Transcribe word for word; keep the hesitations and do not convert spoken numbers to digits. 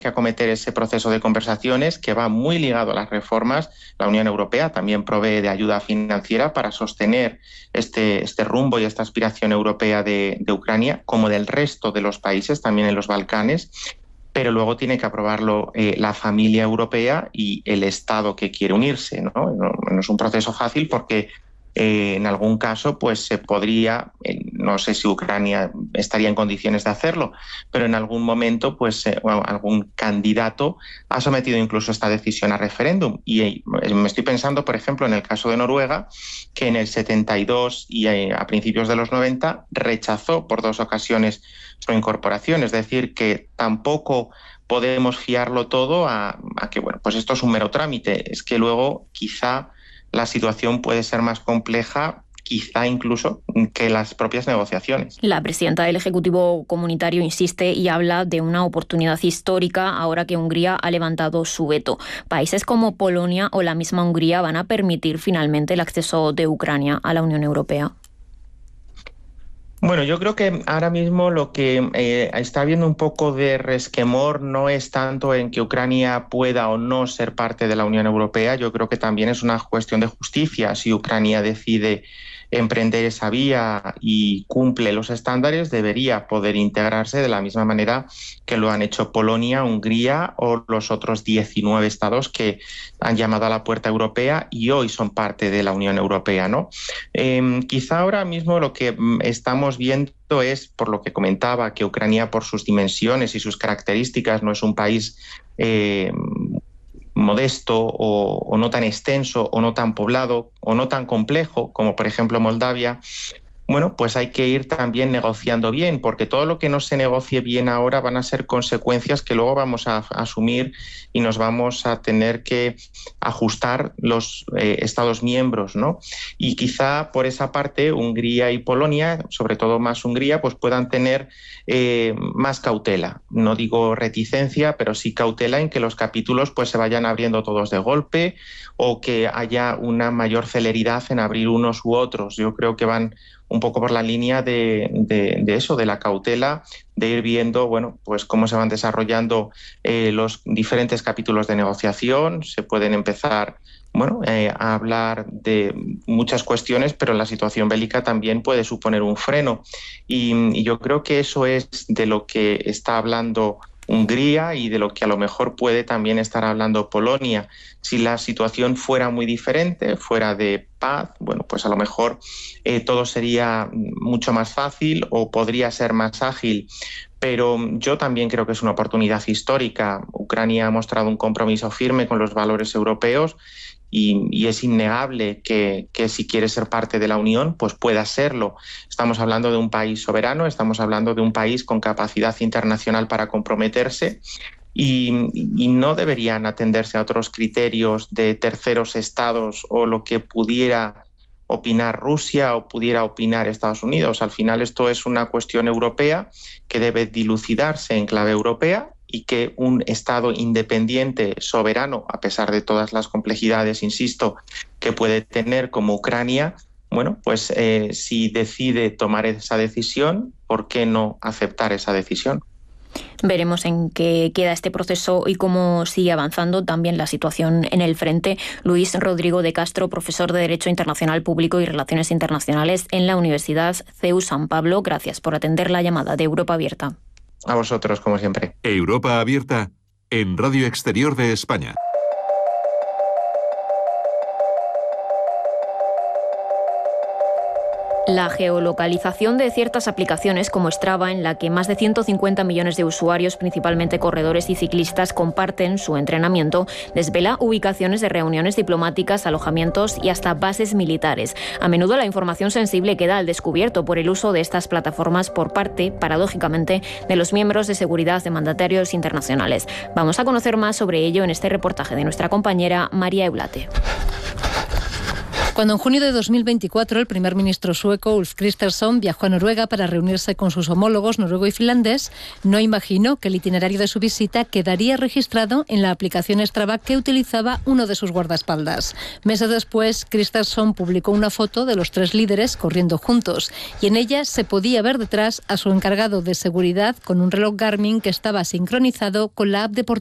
que acometer ese proceso de conversaciones que va muy ligado a las reformas. La Unión Europea también provee de ayuda financiera para sostener este, este rumbo y esta aspiración europea de, de Ucrania, como del resto de los países, también en los Balcanes, pero luego tiene que aprobarlo eh, la familia europea y el Estado que quiere unirse, ¿no? No, no es un proceso fácil porque Eh, en algún caso, pues se podría, eh, no sé si Ucrania estaría en condiciones de hacerlo, pero en algún momento, pues eh, bueno, algún candidato ha sometido incluso esta decisión a referéndum. Y eh, me estoy pensando, por ejemplo, en el caso de Noruega, que en el setenta y dos y eh, a principios de los noventa rechazó por dos ocasiones su incorporación. Es decir, que tampoco podemos fiarlo todo a, a que, bueno, pues esto es un mero trámite. Es que luego quizá la situación puede ser más compleja, quizá incluso, que las propias negociaciones. La presidenta del Ejecutivo Comunitario insiste y habla de una oportunidad histórica ahora que Hungría ha levantado su veto. Países como Polonia o la misma Hungría van a permitir finalmente el acceso de Ucrania a la Unión Europea. Bueno, yo creo que ahora mismo lo que eh, está habiendo un poco de resquemor no es tanto en que Ucrania pueda o no ser parte de la Unión Europea. Yo creo que también es una cuestión de justicia. Si Ucrania decide emprender esa vía y cumple los estándares, debería poder integrarse de la misma manera que lo han hecho Polonia, Hungría o los otros diecinueve estados que han llamado a la puerta europea y hoy son parte de la Unión Europea, ¿no? Eh, quizá ahora mismo lo que estamos viendo es, por lo que comentaba, que Ucrania, por sus dimensiones y sus características, no es un país eh, modesto o, o no tan extenso o no tan poblado o no tan complejo como por ejemplo Moldavia. Bueno, pues hay que ir también negociando bien, porque todo lo que no se negocie bien ahora van a ser consecuencias que luego vamos a, a asumir y nos vamos a tener que ajustar los eh, Estados miembros, ¿no? Y quizá por esa parte Hungría y Polonia, sobre todo más Hungría, pues puedan tener eh, más cautela. No digo reticencia, pero sí cautela en que los capítulos pues se vayan abriendo todos de golpe o que haya una mayor celeridad en abrir unos u otros. Yo creo que van un poco por la línea de, de, de eso, de la cautela, de ir viendo, bueno, pues cómo se van desarrollando eh, los diferentes capítulos de negociación. Se pueden empezar, bueno, eh, a hablar de muchas cuestiones, pero la situación bélica también puede suponer un freno. Y, y yo creo que eso es de lo que está hablando Hungría y de lo que a lo mejor puede también estar hablando Polonia. Si la situación fuera muy diferente, fuera de paz, bueno, pues a lo mejor eh, todo sería mucho más fácil o podría ser más ágil. Pero yo también creo que es una oportunidad histórica. Ucrania ha mostrado un compromiso firme con los valores europeos y, y es innegable que, que si quiere ser parte de la Unión, pues pueda serlo. Estamos hablando de un país soberano, estamos hablando de un país con capacidad internacional para comprometerse y, y no deberían atenderse a otros criterios de terceros estados o lo que pudiera opinar Rusia o pudiera opinar Estados Unidos. Al final esto es una cuestión europea que debe dilucidarse en clave europea y que un Estado independiente, soberano, a pesar de todas las complejidades, insisto, que puede tener como Ucrania, bueno, pues eh, si decide tomar esa decisión, ¿por qué no aceptar esa decisión? Veremos en qué queda este proceso y cómo sigue avanzando también la situación en el frente. Luis Rodrigo de Castro, profesor de Derecho Internacional Público y Relaciones Internacionales en la Universidad C E U San Pablo, gracias por atender la llamada de Europa Abierta. A vosotros, como siempre. Europa Abierta en Radio Exterior de España. La geolocalización de ciertas aplicaciones como Strava, en la que más de ciento cincuenta millones de usuarios, principalmente corredores y ciclistas, comparten su entrenamiento, desvela ubicaciones de reuniones diplomáticas, alojamientos y hasta bases militares. A menudo la información sensible queda al descubierto por el uso de estas plataformas por parte, paradójicamente, de los miembros de seguridad de mandatarios internacionales. Vamos a conocer más sobre ello en este reportaje de nuestra compañera María Eulate. Cuando en junio de dos mil veinticuatro el primer ministro sueco Ulf Kristersson viajó a Noruega para reunirse con sus homólogos noruego y finlandés, no imaginó que el itinerario de su visita quedaría registrado en la aplicación Strava que utilizaba uno de sus guardaespaldas. Meses después, Kristersson publicó una foto de los tres líderes corriendo juntos y en ella se podía ver detrás a su encargado de seguridad con un reloj Garmin que estaba sincronizado con la app deportiva